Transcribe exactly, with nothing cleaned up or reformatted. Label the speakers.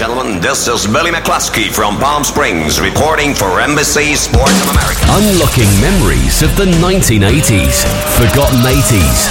Speaker 1: gentlemen, this is Billy McCluskey from Palm Springs reporting for Embassy Sports of America.
Speaker 2: Unlocking memories of the nineteen eighties, forgotten eighties,